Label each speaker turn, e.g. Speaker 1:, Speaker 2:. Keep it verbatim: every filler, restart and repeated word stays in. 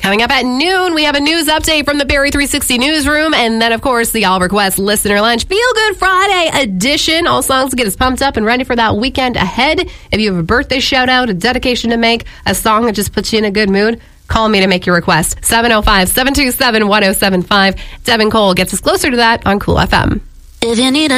Speaker 1: Coming up at noon, we have a news update from the Barrie three sixty newsroom. And then, of course, the All Request Listener Lunch Feel Good Friday edition. All songs to get us pumped up and ready for that weekend ahead. If you have a birthday shout out, a dedication to make, a song that just puts you in a good mood, call me to make your request. seven oh five, seven two seven, one oh seven five. Devin Cole gets us closer to that on Cool F M.
Speaker 2: If you need a